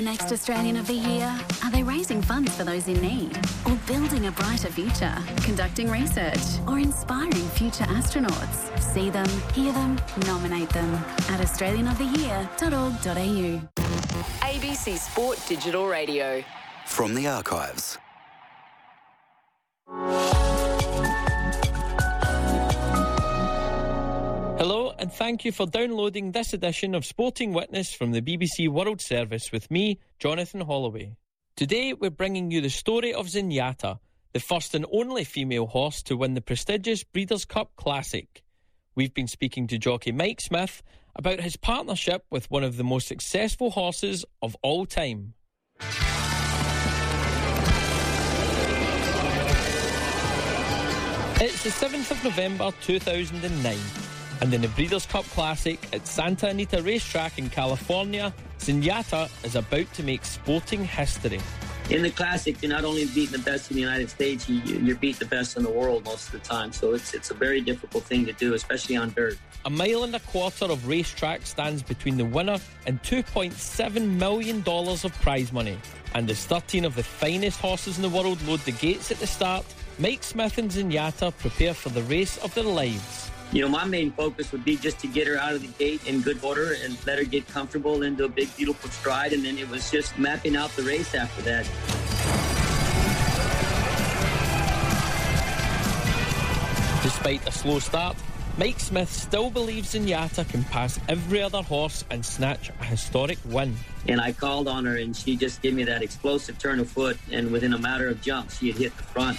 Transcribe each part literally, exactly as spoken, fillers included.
next Australian of the Year? Are they raising funds for those in need? Or building a brighter future? Conducting research? Or inspiring future astronauts? See them, hear them, nominate them at australian of the year dot org dot a u. A B C Sport Digital Radio. From the archives. Hello, and thank you for downloading this edition of Sporting Witness from the B B C World Service with me, Jonathan Holloway. Today, we're bringing you the story of Zenyatta, the first and only female horse to win the prestigious Breeders' Cup Classic. We've been speaking to jockey Mike Smith about his partnership with one of the most successful horses of all time. It's the seventh of November two thousand nine, and in the Breeders' Cup Classic at Santa Anita Racetrack in California, Zenyatta is about to make sporting history. In the Classic, you're not only beating the best in the United States, you, you're beating the best in the world most of the time. So it's it's a very difficult thing to do, especially on dirt. A mile and a quarter of racetrack stands between the winner and two point seven million dollars of prize money. And as thirteen of the finest horses in the world load the gates at the start, Mike Smith and Zenyatta prepare for the race of their lives. You know, my main focus would be just to get her out of the gate in good order and let her get comfortable into a big, beautiful stride. And then it was just mapping out the race after that. Despite a slow start, Mike Smith still believes Zenyatta can pass every other horse and snatch a historic win. And I called on her, and she just gave me that explosive turn of foot. And within a matter of jumps, she had hit the front.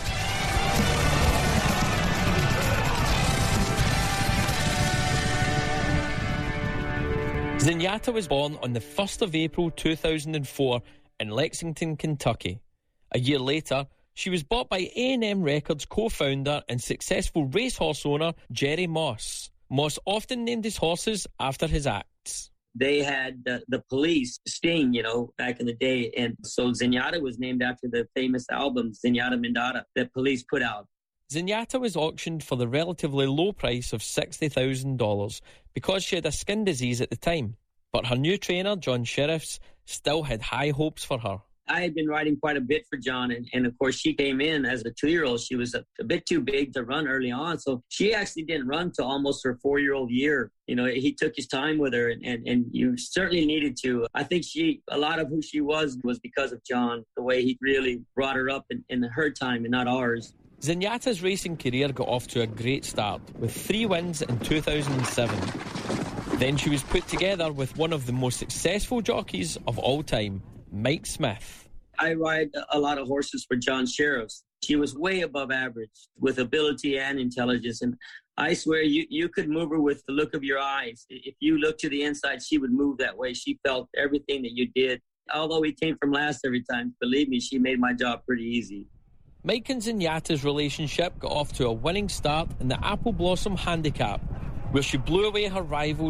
Zenyatta was born on the first of April two thousand four in Lexington, Kentucky. A year later, she was bought by A and M Records co-founder and successful racehorse owner Jerry Moss. Moss often named his horses after his acts. They had uh, the Police, Sting, you know, back in the day. And so Zenyatta was named after the famous album, Zenyatta Mindada, that Police put out. Zenyatta was auctioned for the relatively low price of sixty thousand dollars because she had a skin disease at the time. But her new trainer, John Sheriffs, still had high hopes for her. I had been riding quite a bit for John, and, and of course she came in as a two-year-old. She was a, a bit too big to run early on, so she actually didn't run till almost her four-year-old year. You know, he took his time with her, and, and, and you certainly needed to. I think she, a lot of who she was was because of John, the way he really brought her up in, in her time and not ours. Zenyatta's racing career got off to a great start, with three wins in two thousand seven. Then she was put together with one of the most successful jockeys of all time, Mike Smith. I ride a lot of horses for John Sheriffs. She was way above average with ability and intelligence. And I swear you, you could move her with the look of your eyes. If you looked to the inside, she would move that way. She felt everything that you did. Although we came from last every time, believe me, she made my job pretty easy. Mike and Zenyatta's relationship got off to a winning start in the Apple Blossom Handicap, where she blew away her rival